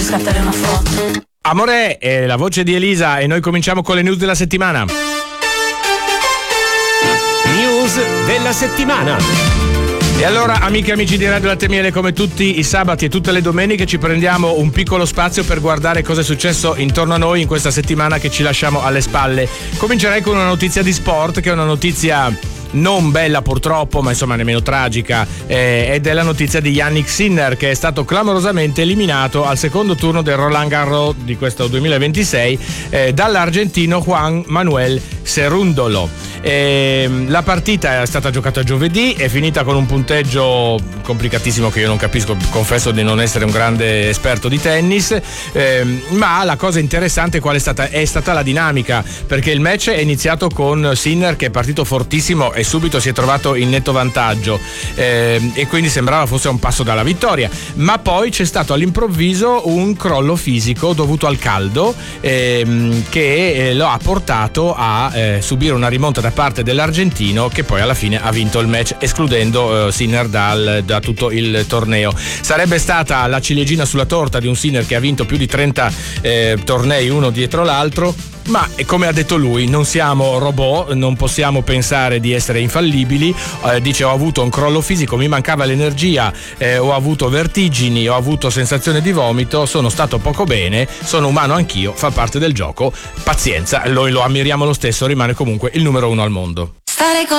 scattare una foto. Amore, è la voce di Elisa e noi cominciamo con le news della settimana. News della settimana. E allora, amiche e amici di Radio Latte Miele, come tutti i sabati e tutte le domeniche ci prendiamo un piccolo spazio per guardare cosa è successo intorno a noi in questa settimana che ci lasciamo alle spalle. Comincerei con una notizia di sport, che è una notizia non bella purtroppo, ma insomma nemmeno tragica, ed è la notizia di Jannik Sinner, che è stato clamorosamente eliminato al secondo turno del Roland Garros di questo 2026 dall'argentino Juan Manuel Cerúndolo. La partita è stata giocata giovedì, è finita con un punteggio complicatissimo che io non capisco, confesso di non essere un grande esperto di tennis, ma la cosa interessante qual è stata? È stata la dinamica, perché il match è iniziato con Sinner che è partito fortissimo e subito si è trovato in netto vantaggio, e quindi sembrava fosse a un passo dalla vittoria, ma poi c'è stato all'improvviso un crollo fisico dovuto al caldo, che lo ha portato a subire una rimonta da parte dell'argentino, che poi alla fine ha vinto il match, escludendo Sinner da tutto il torneo. Sarebbe stata la ciliegina sulla torta di un Sinner che ha vinto più di 30 tornei uno dietro l'altro, ma come ha detto lui, non siamo robot, non possiamo pensare di essere infallibili. Dice: ho avuto un crollo fisico, mi mancava l'energia, ho avuto vertigini, ho avuto sensazione di vomito, sono stato poco bene, sono umano anch'io, fa parte del gioco, pazienza, lo ammiriamo lo stesso, rimane comunque il numero uno al mondo.